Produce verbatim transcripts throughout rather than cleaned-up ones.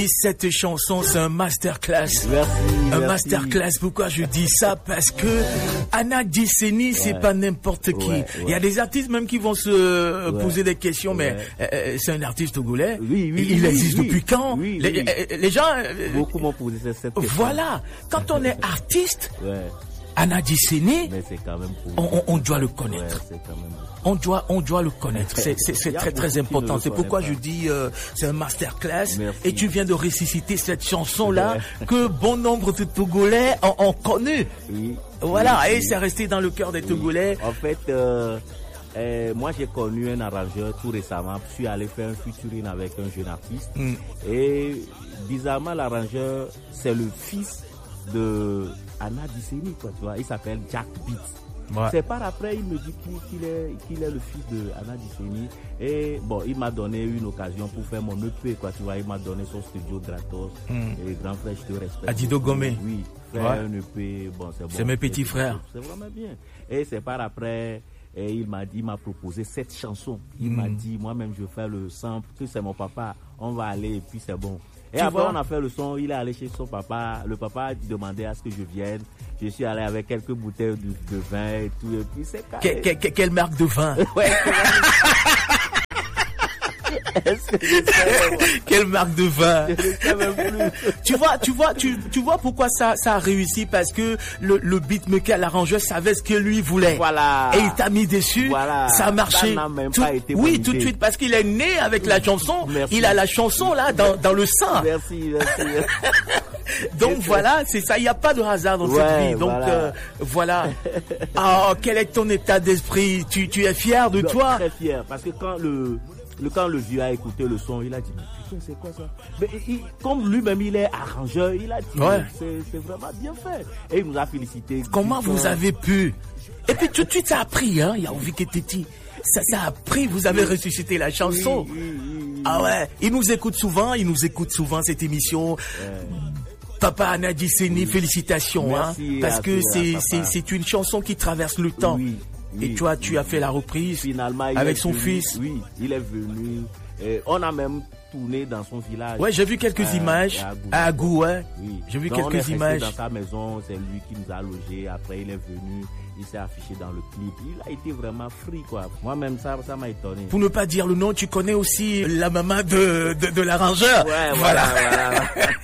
Et cette chanson, c'est un masterclass. Merci, un merci. masterclass. Pourquoi je dis ça? Parce que Anna Disseny, c'est Ouais. pas n'importe qui. Ouais, ouais. Il y a des artistes même qui vont se Ouais. poser des questions, mais Ouais. euh, c'est un artiste togolais. Oui, oui, Il oui, existe oui. depuis quand? Oui, les, oui. euh, les gens... euh, Beaucoup m'ont posé cette cette question. Voilà. Quand on est artiste, Ouais, Anna Disseny, mais c'est quand même cool. on, on, on doit le Ouais, connaître. c'est quand même. On doit, on doit le connaître. C'est, c'est, c'est Il y a très, très beaucoup qui ne important. le C'est pourquoi je connaissent dis, euh, c'est un masterclass. Merci. Et tu viens de ressusciter cette chanson-là Ouais. que bon nombre de Togolais ont, ont connue. Oui. Voilà. Oui, Et oui. c'est resté dans le cœur des Oui. Togolais. En fait, euh, euh, moi j'ai connu un arrangeur tout récemment. Je suis allé faire un featuring avec un jeune artiste. Mm. Et bizarrement, l'arrangeur, c'est le fils de Anna Disseny, quoi, tu vois. Il s'appelle Jack Beats. Ouais. C'est par après, il me dit qu'il, qu'il est, qu'il est le fils de Anna Disseny. Et bon, il m'a donné une occasion pour faire mon E P, quoi, tu vois. Il m'a donné son studio gratos. Mm. Et grand frère, je te respecte. Adido Gomé. Oui, faire Ouais. un E P, bon, c'est bon. C'est mes petits frères. C'est vraiment bien. Et c'est par après, et il m'a dit, il m'a proposé cette chanson. Il Mm. m'a dit, moi-même, je fais le sample, que c'est mon papa. On va aller et puis c'est bon. Et Tu après, vois? on a fait le son, il est allé chez son papa. Le papa a demandé à ce que je vienne. Je suis allé avec quelques bouteilles de, de vin et tout. Et puis c'est Que- carré. que- que- quelle marque de vin? Ouais, c'est Quelle marque de vin? je ne sais même plus. Tu vois, tu vois, tu, tu vois pourquoi ça, ça a réussi? Parce que le, le beatmaker, l'arrangeur savait ce que lui voulait. Voilà. Et il t'a mis dessus. Voilà. Ça a marché. Ça n'a même Tout- pas été oui, validé. tout de suite, parce qu'il est né avec la chanson. Merci. Il a la chanson là dans, dans le sang. Merci, merci. Donc voilà, c'est ça. Il n'y a pas de hasard dans Ouais, cette vie. Donc voilà. euh, voilà. Ah, quel est ton état d'esprit? Tu, tu es fier de Donc, toi? Très fier, parce que quand le, le quand le vieux a écouté le son, il a dit, mais putain, c'est quoi ça? Mais il- comme lui-même il est arrangeur, il a dit, Ouais. c'est, c'est vraiment bien fait. Et il nous a félicité. Comment Putain. vous avez pu? Et puis tout de suite ça a pris, hein. Il y a Ovi Keteti. Ça, ça a pris. Vous avez ressuscité la chanson. Oui, oui, oui, oui. Ah ouais. Il nous écoute souvent. Il nous écoute souvent cette émission. Papa Anna Disseny, félicitations, Merci hein, parce à que toi, c'est, papa. c'est, c'est une chanson qui traverse le temps. Oui, oui, Et toi, tu oui. as fait la reprise Finalement, il avec est son venu- fils. Oui, il est venu. Et on a même tourné dans son village. Ouais, j'ai vu quelques Euh, images à Agou. à Agou, ouais. Oui. J'ai vu Donc, on est quelques resté images. dans sa maison, c'est lui qui nous a logés. Après, il est venu, il s'est affiché dans le clip. Il a été vraiment free, quoi. Moi-même, ça, ça m'a étonné. Pour ne pas dire le nom, tu connais aussi la maman de, de, de l'arrangeur. Ouais, voilà, voilà.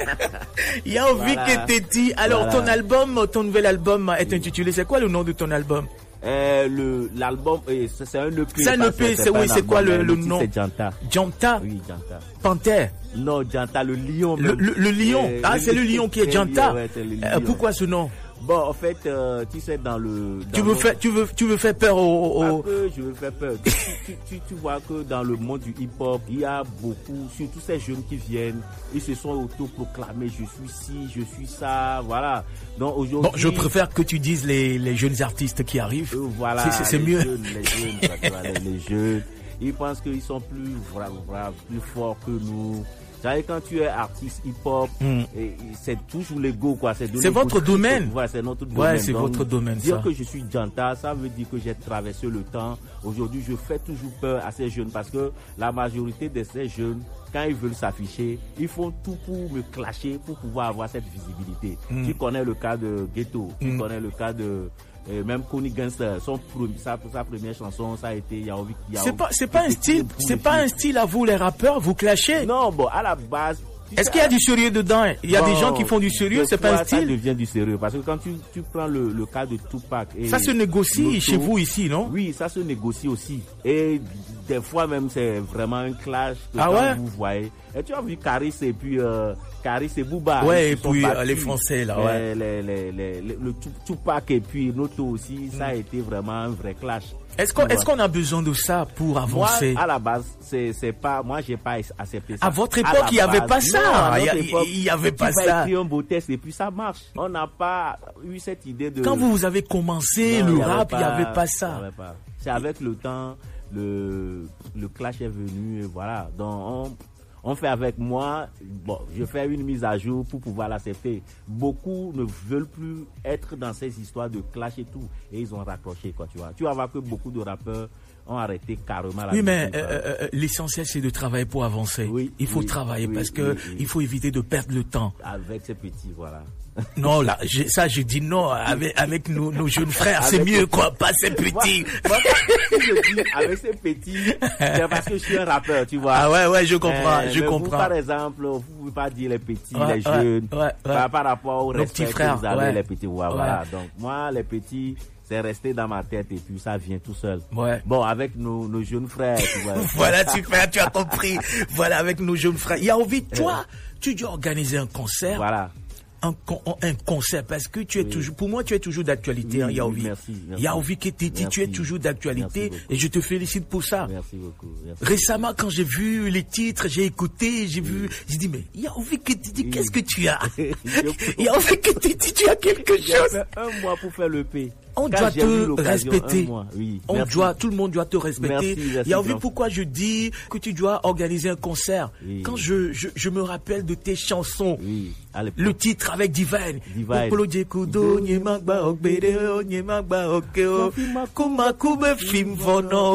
Il y a Ovi Voilà. Keteti. Alors, Voilà. ton album, ton nouvel album est intitulé, c'est quoi le nom de ton album? Euh, le, l'album, euh, c'est c'est un E P. C'est un pas- E P, c'est- pas oui, un c'est quoi album, le- mais le titre, nom? C'est Janta. Janta, Oui, Janta. Panthère. Non, Janta, le lion. Le, même. le, le lion. Euh, Ah, c'est le lion qui est le Janta. lion, ouais, c'est le Euh, lion. pourquoi ce nom? Bon, en fait, euh, tu sais, dans le... Dans Tu veux nos- faire, tu veux, tu veux faire peur au, Pas au- que je veux faire peur. tu, tu, tu, tu vois que dans le monde du hip-hop, il y a beaucoup, surtout ces jeunes qui viennent, ils se sont autoproclamés, je suis ci, je suis ça, voilà. Donc aujourd'hui... Bon, je préfère que tu dises les, les jeunes artistes qui arrivent. Euh, voilà, C'est- c'est- c'est les mieux. Jeunes, les jeunes, quoi, tu vois, les, les jeunes, ils pensent qu'ils sont plus, voilà, voilà, plus forts que nous. C'est-à-dire, quand tu es artiste hip-hop, Mm. et, et c'est toujours l'ego, quoi. C'est, de C'est l'ego votre trip, domaine. Ouais, c'est notre domaine. Ouais, c'est Donc, votre domaine, dire ça. que je suis Janta, ça veut dire que j'ai traversé le temps. Aujourd'hui, je fais toujours peur à ces jeunes parce que la majorité de ces jeunes, quand ils veulent s'afficher, ils font tout pour me clasher, pour pouvoir avoir cette visibilité. Mm. Tu connais le cas de Ghetto, tu Mm. connais le cas de... Et même Connie Gangster, son premier, sa, sa première chanson, ça a été Yaovi. C'est pas, c'est pas un style, c'est pas un style à vous les rappeurs, vous clashez. Non, bon, à la base. Est-ce qu'il y a du sérieux dedans? Il y a Bon, des gens qui font du sérieux, des c'est pas un fois, Ça style. devient du sérieux parce que quand tu, tu prends le, le cas de Tupac et Ça se négocie Lotto, chez vous ici, non? Oui, ça se négocie aussi. Et des fois même c'est vraiment un clash que Ah quand ouais? vous voyez. Et tu as vu Caris et puis euh, Caris et Booba. Ouais, ils et se sont puis, battus. euh, les Français, là, Les- ouais. les- les- les- les- le Tup- Tupac et puis Lotto aussi, ça a été vraiment un vrai clash. Est-ce qu'on, Tu est-ce vois. qu'on a besoin de ça pour Moi, avancer? à la base, c'est, c'est pas, moi, j'ai pas accepté ça. À votre À époque, la il y avait base. pas ça. Non, à Il y a- notre époque, il y avait pas tu vas ça. écrire un beau texte et puis ça marche. On n'a pas eu cette idée de... Quand vous avez commencé Non, le il y avait rap, il n'y avait pas il y ça. avait pas. C'est avec le temps, le, le clash est venu, et voilà. Donc, on, on fait avec moi, bon, je fais une mise à jour pour pouvoir l'accepter. Beaucoup ne veulent plus être dans ces histoires de clash et tout. Et ils ont raccroché, quoi, tu vois. Tu vas voir que beaucoup de rappeurs ont arrêté carrément la Oui, musique. mais euh, euh, l'essentiel, c'est de travailler pour avancer. Oui, il faut oui, travailler oui, parce que oui, oui. il faut éviter de perdre le temps. Avec ces petits, voilà. Non, là, j'ai- ça, je dis non. Avec, avec nos, nos jeunes frères, c'est Avec- mieux, quoi. Pas ces petits. Moi, moi, si je dis avec ces petits, c'est parce que je suis un rappeur, tu vois. Ah ouais, ouais, je comprends, Euh, je mais comprends. Vous, par exemple, vous pouvez pas dire les petits, Ouais, les ouais, jeunes, ouais, ouais. Par, par rapport au Nos respect petits que frères, vous avez, ouais. les petits. Voilà, Ouais. voilà. Donc, moi, les petits, c'est resté dans ma tête et puis ça vient tout seul. Ouais. Bon, avec nos, nos jeunes frères, tu vois. Voilà, super, tu as compris. Voilà, avec nos jeunes frères. Il y a envie, toi, tu dois organiser un concert. Voilà. Un, con- un concert parce que tu es toujours, pour moi tu es toujours d'actualité, Oui, hein, oui, Yaovi. merci, merci. Yaovi Keteti, tu es Merci. toujours d'actualité Merci beaucoup. et je te félicite pour ça. Merci beaucoup. Merci. Récemment, quand j'ai vu les titres, j'ai écouté, j'ai vu, j'ai dit mais Yaovi Keteti, qu'est-ce que tu as? Yaovi Keteti, tu as quelque J'ai chose. fait un mois pour faire le P. On Quand doit j'ai eu te l'occasion, respecter. un mois, oui. On Merci. doit, tout le monde doit te respecter. Merci, merci, Yaovi, grand. pourquoi je dis que tu dois organiser un concert? Oui. Quand je, je, je me rappelle de tes chansons. Oui, à l'époque. Le titre avec Divine. Divine. Okpolo Jekudo, Nyemagba Okbede, Nyemagba Okeo, Kumakube Fimvono.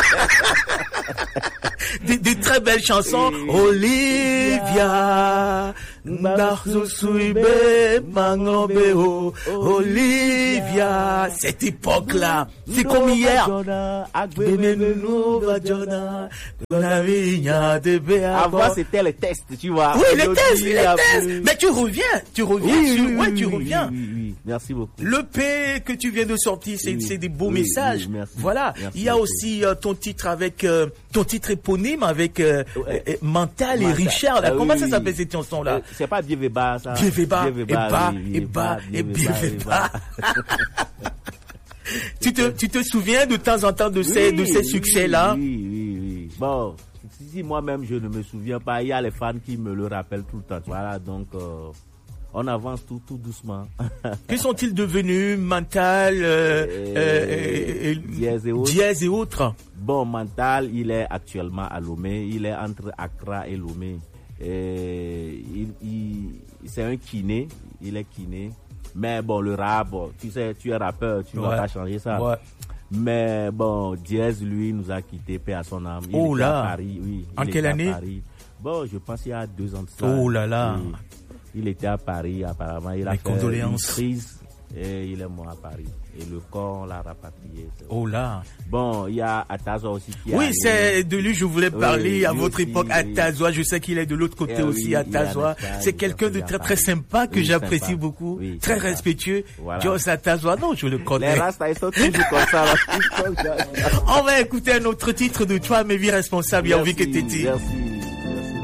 Des, des très belles chansons. Olivia, Ngarzusuibe, Mangobeo, Olivia. Cette époque-là, c'est comme hier. Avant, c'était les tests, tu vois. Oui, les Aujourd'hui, tests, il y les a tests. plus- Mais tu reviens, tu reviens, Oui, sur- oui, ouais, oui, tu oui, reviens. Oui, oui, oui. Merci beaucoup. Le P que tu viens de sortir, c'est Oui, c'est des beaux oui, messages. oui, merci. Voilà. Merci Il y a beaucoup. aussi euh, ton titre avec euh, ton titre éponyme avec euh, Ouais. euh, Mental et Mental. Richard. Là. Ah, Comment oui, ça oui, s'appelle oui. cette chanson là? Euh, C'est pas Bieveba, ça. Bieveba, et bas, oui, et bas, et Bieveba, Bieveba. Tu te tu te souviens de temps en temps de ces Oui, de ces oui, succès là? Oui, oui, oui. Bon, si moi-même je ne me souviens pas, il y a les fans qui me le rappellent tout le temps. Voilà, donc euh, on avance tout, tout doucement. Que sont-ils devenus? Mental, euh, Euh, euh, euh, Dièse et autres. Dièse et autres. Bon, Mental, il est actuellement à Lomé. Il est entre Accra et Lomé. Et il, il- c'est un kiné. Il est kiné. Mais bon, le rap, bon, tu sais, tu es rappeur, tu ne Ouais. vas pas changer ça. Ouais. Mais bon, Diaz, lui, nous a quitté, paix à son âme. Il Oh était là. à Paris, oui. En Il quelle était à année? Paris. Bon, je pense il y a deux ans de ça. Oh là là. Oui. Il était à Paris, apparemment. Il a Mes fait condoléances. une crise et il est mort à Paris. Et le corps, on l'a rapatrié. Oh là. Bon, il y a Atazo aussi qui est Oui, allé. c'est de lui je voulais Oui, parler à lui votre aussi, époque, oui. Atazoa. Je sais qu'il est de l'autre côté Eh oui, aussi, il est en Atazoa. Espagne, C'est il quelqu'un est de en très très Paris. sympa que Oui, j'apprécie sympa. beaucoup, Oui, très sympa. respectueux. Voilà. Jos Atazoa, non, je le Les connais. Rastas, ils sont toujours comme ça. là. On va écouter un autre titre de toi, mes vies responsables. Il y a envie que Merci, t'étais. merci.